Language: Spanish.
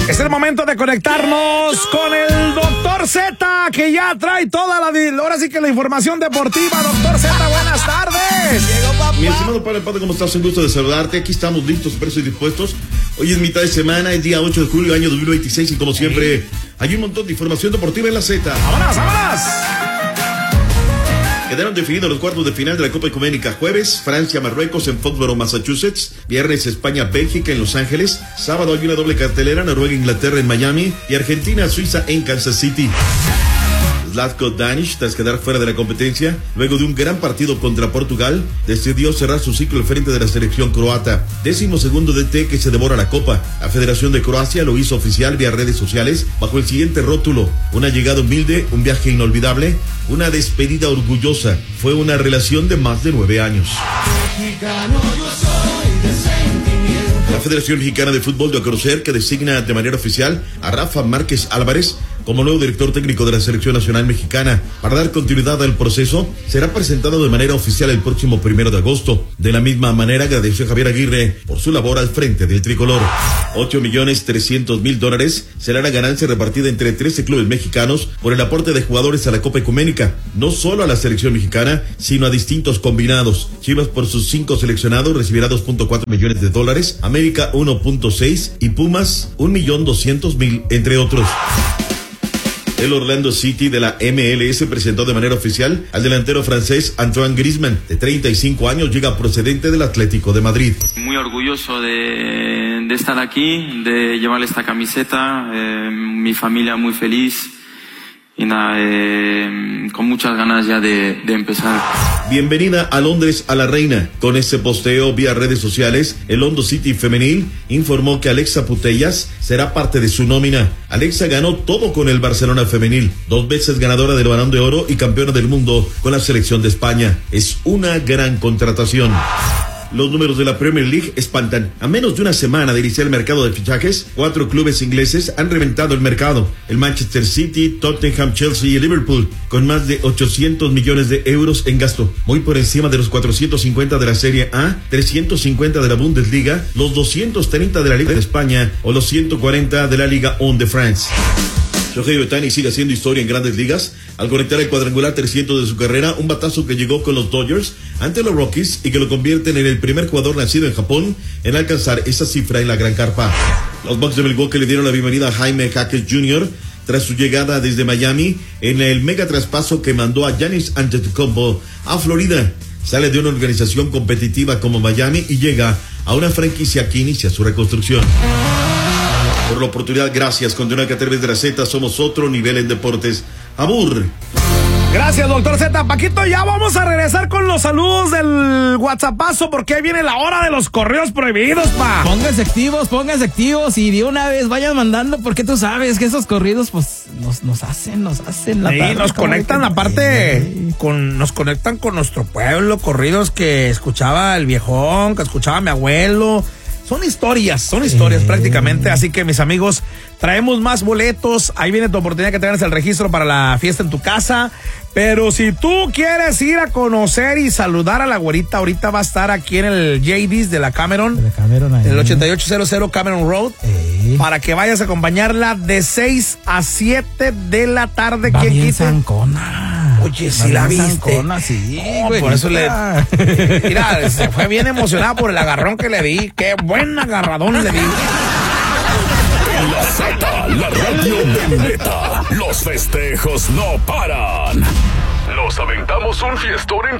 Es el momento de conectarnos con el Dr. Z, que ya trae toda ahora sí que la información deportiva. Dr. Z, buenas tardes. Llegó papá. Mi estimado padre, ¿cómo estás? Un gusto de saludarte. Aquí estamos listos, presos y dispuestos. Hoy es mitad de semana, es día 8 de julio, año 2026, y como siempre, hay un montón de información deportiva en la Z. ¡Vámonos, vámonos! Quedaron definidos los cuartos de final de la Copa Ecuménica. Jueves, Francia-Marruecos en Foxborough, Massachusetts. Viernes, España-Bélgica en Los Ángeles. Sábado hay una doble cartelera, Noruega-Inglaterra en Miami y Argentina-Suiza en Kansas City. Zlatko Danic, tras quedar fuera de la competencia, luego de un gran partido contra Portugal, decidió cerrar su ciclo al frente de la selección croata. 12º DT que se devora la Copa. La Federación de Croacia lo hizo oficial vía redes sociales bajo el siguiente rótulo: una llegada humilde, un viaje inolvidable, una despedida orgullosa. Fue una relación de más de 9 años. La Federación Mexicana de Fútbol dio a conocer que designa de manera oficial a Rafa Márquez Álvarez como nuevo director técnico de la Selección Nacional Mexicana. Para dar continuidad al proceso, será presentado de manera oficial el próximo 1 de agosto. De la misma manera, agradeció a Javier Aguirre por su labor al frente del tricolor. $8,300,000 será la ganancia repartida entre 13 clubes mexicanos por el aporte de jugadores a la Copa Ecuménica, no solo a la selección mexicana, sino a distintos combinados. Chivas, por sus 5 seleccionados, recibirá $2.4 millones, América 1.6 y Pumas 1,200,000, entre otros. El Orlando City de la MLS presentó de manera oficial al delantero francés Antoine Griezmann, de 35 años, llega procedente del Atlético de Madrid. Muy orgulloso de estar aquí, de llevar esta camiseta, mi familia muy feliz y nada, con muchas ganas ya de empezar. Bienvenida a Londres a la reina. Con este posteo vía redes sociales, el London City femenil informó que Alexa Putellas será parte de su nómina. Alexa ganó todo con el Barcelona femenil, 2 veces ganadora del Balón de Oro y campeona del mundo con la selección de España. Es una gran contratación. Los números de la Premier League espantan. A menos de una semana de iniciar el mercado de fichajes, 4 clubes ingleses han reventado el mercado: el Manchester City, Tottenham, Chelsea y Liverpool, con más de 800 millones de euros en gasto, muy por encima de los 450 de la Serie A, 350 de la Bundesliga, los 230 de la Liga de España o los 140 de la Liga 1 de France. Shohei Ohtani sigue haciendo historia en Grandes Ligas al conectar el cuadrangular 300 de su carrera, un batazo que llegó con los Dodgers ante los Rockies y que lo convierten en el primer jugador nacido en Japón en alcanzar esa cifra en la Gran Carpa. Los Bucks de Milwaukee le dieron la bienvenida a Jaime Jaquez Jr. tras su llegada desde Miami en el mega traspaso que mandó a Giannis Antetokounmpo a Florida. Sale de una organización competitiva como Miami y llega a una franquicia que inicia su reconstrucción. Por la oportunidad, gracias. Continúa que a través de la Z somos otro nivel en deportes. Abur. Gracias, Dr. Z. Paquito, ya vamos a regresar con los saludos del WhatsAppazo, porque ahí viene la hora de los correos prohibidos, pa. Pónganse activos y de una vez vayan mandando, porque tú sabes que esos corridos pues nos hacen la tarde. Nos conectan aparte nos conectan con nuestro pueblo, corridos que escuchaba el viejón, que escuchaba mi abuelo. Son historias prácticamente, así que mis amigos, traemos más boletos. Ahí viene tu oportunidad que tengas el registro para la fiesta en tu casa. Pero si tú quieres ir a conocer y saludar a la güerita, ahorita va a estar aquí en el JD's de la Cameron, el 8800 Cameron Road, para que vayas a acompañarla de 6 a 7 de la tarde. Va ¿Quién bien quita? zancona. Oye, si la viste. Zancona, sí, no, por eso mira, se fue bien emocionada por el agarrón que le di. Qué buen agarradón le di. La Z, la radio de neta. Los festejos no paran. Nos aventamos un fiestón en